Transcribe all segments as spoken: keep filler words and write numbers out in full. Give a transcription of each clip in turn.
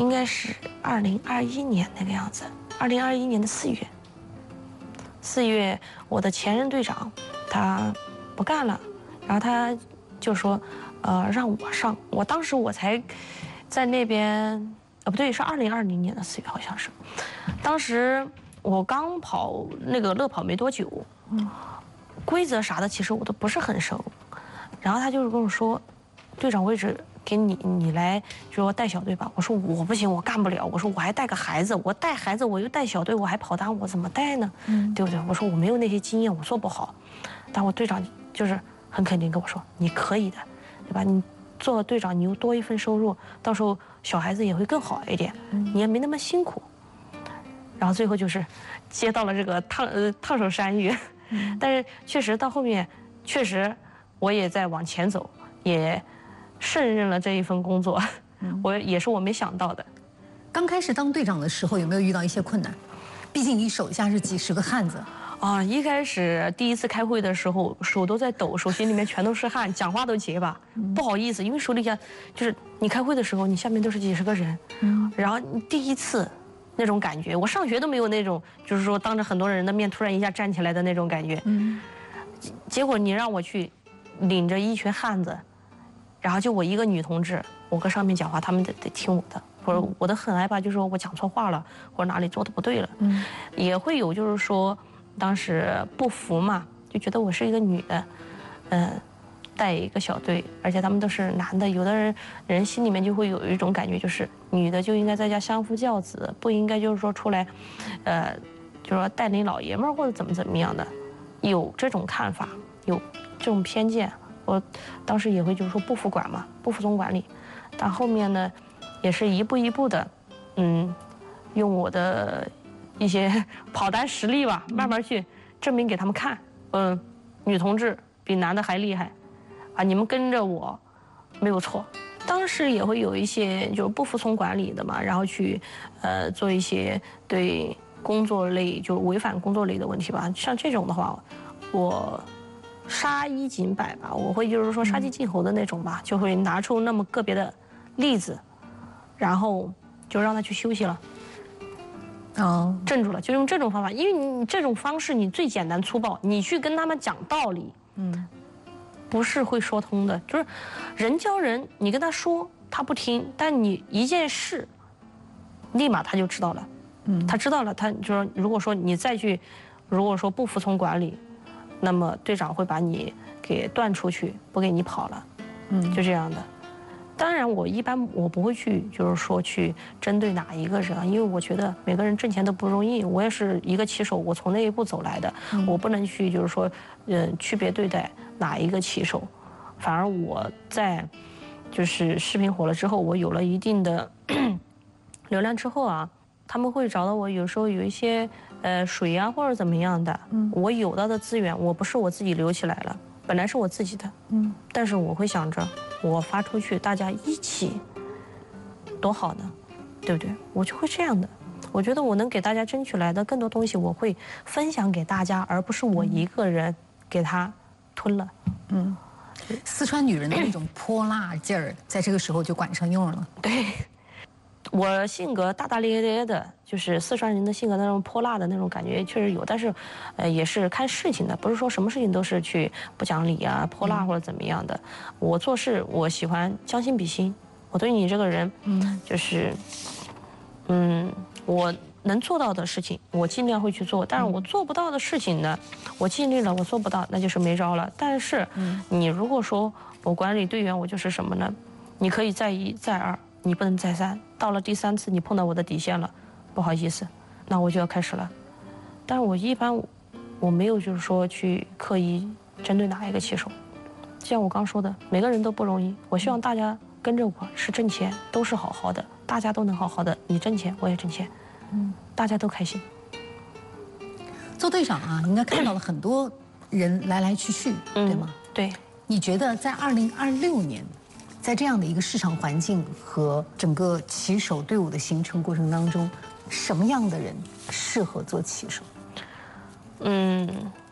应该是二零二一年那个样子，二零二一年的四月。四月，我的前任队长他不干了，然后他就说，呃，让我上。我当时我才在那边，呃，不对，是二零二零年的四月，好像是。当时我刚跑那个乐跑没多久，嗯，规则啥的其实我都不是很熟。然后他就是跟我说，队长位置给你，你来就说带小队吧。我说我不行，我干不了。我说我还带个孩子，我带孩子我又带小队，我还跑单，我怎么带呢？嗯，对不对？我说我没有那些经验，我做不好。但我队长就是很肯定跟我说，你可以的，对吧？你做队长，你又多一份收入，到时候小孩子也会更好一点，你也没那么辛苦。然后最后就是接到了这个烫呃烫手山芋，但是确实到后面，确实我也在往前走，也胜任了这一份工作，我也是我没想到的。 刚开始当队长的时候，有没有遇到一些困难？毕竟你手下是几十个汉子。 啊，一开始第一次开会的时候，手都在抖，手心里面全都是汗，讲话都结巴，不好意思，因为手里下就是你开会的时候，你下面都是几十个人，然后你第一次那种感觉，我上学都没有那种，就是说当着很多人的面突然一下站起来的那种感觉。结果你让我去领着一群汉子，然后就我一个女同志，我搁上面讲话，他们得得听我的。或者我的很害怕，就是说我讲错话了，或者哪里做的不对了，嗯，也会有就是说，当时不服嘛，就觉得我是一个女的，嗯，带一个小队，而且他们都是男的，有的人人心里面就会有一种感觉，就是女的就应该在家相夫教子，不应该就是说出来，呃，就说带领老爷们儿或者怎么怎么样的，有这种看法，有这种偏见，我当时也会就是说不服管嘛，不服从管理，但后面呢。也是一步一步的，嗯，用我的一些跑单实力吧，慢慢去证明给他们看，嗯，女同志比男的还厉害，啊，你们跟着我没有错。当时也会有一些就是不服从管理的嘛，然后去呃做一些对工作类就违反工作类的问题吧。像这种的话，我杀一儆百吧，我会就是说杀鸡儆猴的那种吧，就会拿出那么个别的例子。然后就让他去休息了，哦，镇住了，就用这种方法，因为你这种方式你最简单粗暴，你去跟他们讲道理，嗯，不是会说通的。就是人教人，你跟他说他不听，但你一件事，立马他就知道了，嗯，他知道了，他就说如果说你再去，如果说不服从管理，那么队长会把你给断出去，不给你跑了，嗯，就这样的。当然，我一般我不会去，就是说去针对哪一个人，因为我觉得每个人挣钱都不容易。我也是一个骑手，我从那一步走来的，嗯、我不能去就是说，呃，区别对待哪一个骑手。反而我在就是视频火了之后，我有了一定的流量之后啊，他们会找到我，有时候有一些呃水啊或者怎么样的，嗯、我有到的资源，我不是我自己留起来了。本来是我自己的，嗯，但是我会想着，我发出去，大家一起，多好呢，对不对？我就会这样的。我觉得我能给大家争取来的更多东西，我会分享给大家，而不是我一个人给他吞了。嗯， 四川女人的那种泼辣劲儿，在这个时候就管上用了。 对。我性格大大咧咧的，就是四川人的性格那种泼辣的那种感觉确实有，但是，呃，也是看事情的，不是说什么事情都是去不讲理啊、泼辣或者怎么样的。我做事我喜欢将心比心，我对你这个人，嗯，就是，嗯，我能做到的事情我尽量会去做，但是我做不到的事情呢，我尽力了，我做不到，那就是没招了。但是，你如果说我管理队员，我就是什么呢？你可以再一再二。你不能再三，到了第三次你碰到我的底线了，不好意思，那我就要开始了。但是我一般我没有就是说去刻意针对哪一个骑手，就像我刚说的，每个人都不容易。我希望大家跟着我是挣钱，都是好好的，大家都能好好的，你挣钱我也挣钱，嗯，大家都开心。 做队长啊，应该看到了很多人来来去去，嗯、对吗？ 对。 你觉得在二零二六年？在这样的一个市场环境和整个骑手队伍的形成过程当中，什么样的人适合做骑手？ 嗯，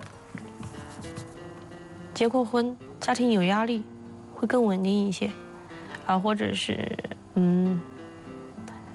结过婚，家庭有压力，会更稳定一些，啊，或者是嗯，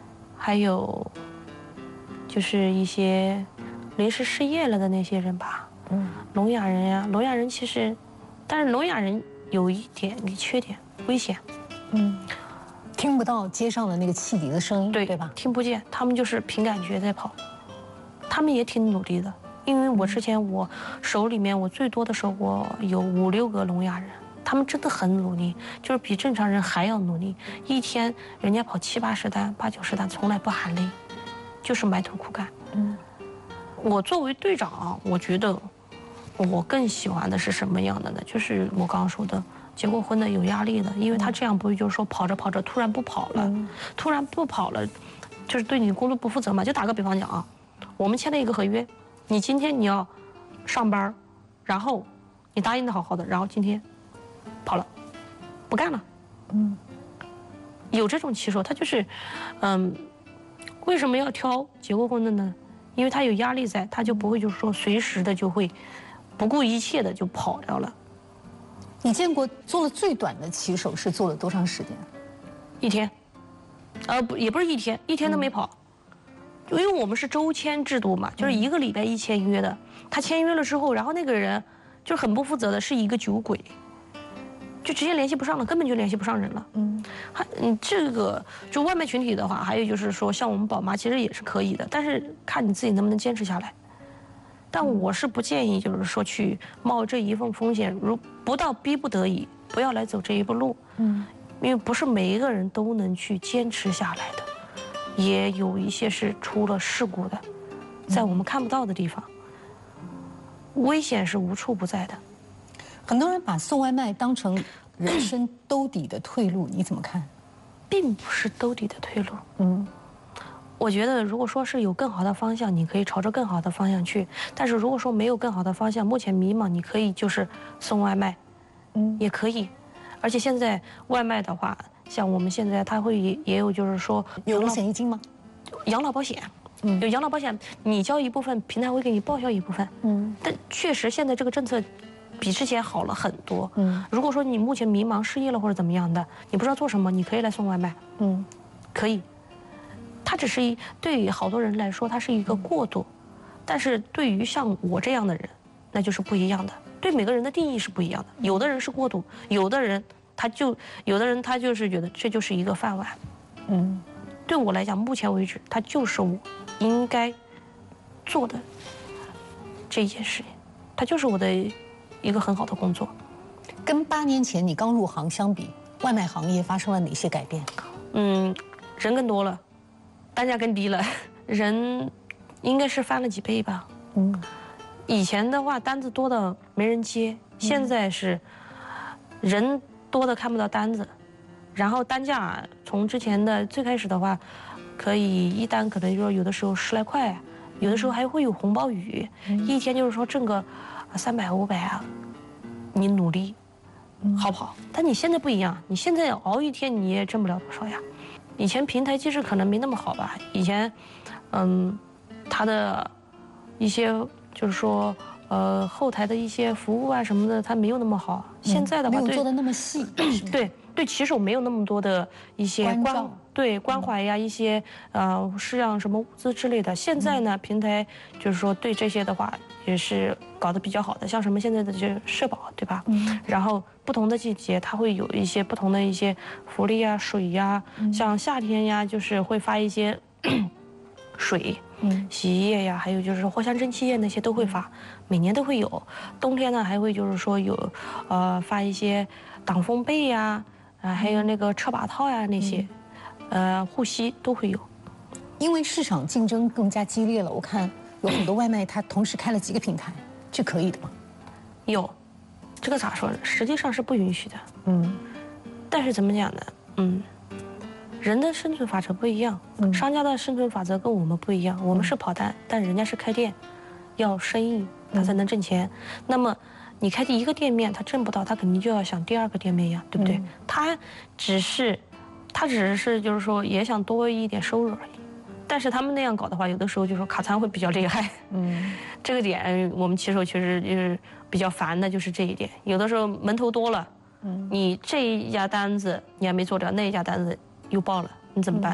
还有就是一些临时失业了的那些人吧。嗯，聋哑人呀，聋哑人其实，但是聋哑人有一点一个缺点，危险。嗯， 听不到街上的那个汽笛的声音， 对对吧？ 听不见，他们就是凭感觉在跑，他们也挺努力的。因为我之前我手里面我最多的时候我有五六个聋哑人，他们真的很努力，就是比正常人还要努力。一天人家跑七八十单、八九十单，从来不喊累，就是埋头苦干。嗯，我作为队长，我觉得我更喜欢的是什么样的呢？就是我刚刚说的，结过婚的有压力的，因为他这样不会就是说跑着跑着突然不跑了，突然不跑了，就是对你工作不负责嘛。就打个比方讲啊，我们签了一个合约。你今天你要上班，然后你答应的好好的，然后今天跑了，不干了，嗯，有这种骑手，他就是，嗯，为什么要挑结过婚的呢？因为他有压力在，他就不会就是说随时的就会不顾一切的就跑掉了。 你见过做了最短的骑手是做了多长时间？ 一天，呃不也不是一天，一天都没跑。因为我们是周签制度嘛，就是一个礼拜一签约的。他签约了之后，然后那个人就很不负责的，是一个酒鬼，就直接联系不上了，根本就联系不上人了。嗯，还嗯这个就外卖群体的话，还有就是说像我们宝妈其实也是可以的，但是看你自己能不能坚持下来。但我是不建议就是说去冒这一份风险，如不到逼不得已，不要来走这一步路。嗯，因为不是每一个人都能去坚持下来的。也有一些是出了事故的，在我们看不到的地方，危险是无处不在的。 很多人把送外卖当成人生兜底的退路，你怎么看？ 并不是兜底的退路。嗯，我觉得如果说是有更好的方向，你可以朝着更好的方向去。但是如果说没有更好的方向，目前迷茫，你可以就是送外卖，嗯，也可以。而且现在外卖的话。像我们现在，他会也也有，就是说有五险一金吗？ 养老保险，嗯，有养老保险，你交一部分，平台会给你报销一部分，嗯。但确实现在这个政策比之前好了很多，嗯。如果说你目前迷茫、失业了或者怎么样的，你不知道做什么，你可以来送外卖，嗯，可以。它只是一对于好多人来说，它是一个过渡，但是对于像我这样的人，那就是不一样的。对每个人的定义是不一样的，有的人是过渡，有的人。他就有的人，他就是觉得这就是一个饭碗，嗯，对我来讲，目前为止，他就是我应该做的这一件事情，他就是我的一个很好的工作。 跟八年前你刚入行相比，外卖行业发生了哪些改变？ 嗯，人更多了，单价更低了，人应该是翻了几倍吧。嗯，以前的话单子多的没人接，现在是人。多的看不到单子，然后单价从之前的最开始的话，可以一单可能说有的时候十来块，有的时候还会有红包雨，嗯、一天就是说挣个三百五百啊，你努力好跑。但你现在不一样，你现在熬一天你也挣不了多少呀。以前平台机制可能没那么好吧，以前，嗯，它的一些就是说。呃，后台的一些服务啊什么的，它没有那么好。现在的话， 没有做的那么细。 对对，骑手没有那么多的一些关对关怀呀，一些呃式样什么物资之类的。现在呢，平台就是说对这些的话也是搞得比较好的，像什么现在的这社保，对吧？嗯。然后不同的季节，它会有一些不同的一些福利啊、水呀，像夏天呀，就是会发一些水。嗯，洗衣液呀，还有就是藿香正气液那些都会发，每年都会有。冬天呢，还会就是说有，呃，发一些挡风被呀，啊，还有那个车把套呀那些，呃，护膝都会有。 因为市场竞争更加激烈了，我看有很多外卖它同时开了几个平台，这可以的吗？ 有，这个咋说呢？实际上是不允许的。嗯，但是怎么讲呢？嗯。人的生存法则不一样，嗯、商家的生存法则跟我们不一样。我们是跑单，但人家是开店，要生意他才能挣钱。嗯、那么你开第一个店面，他挣不到，他肯定就要想第二个店面呀，对不对？嗯、他只是，他只是就是说也想多一点收入而已。但是他们那样搞的话，有的时候就说卡餐会比较厉害。嗯，这个点我们骑手确实就是比较烦的，就是这一点。有的时候门头多了，嗯，你这一家单子你还没做掉，那一家单子。又爆了，你怎么办？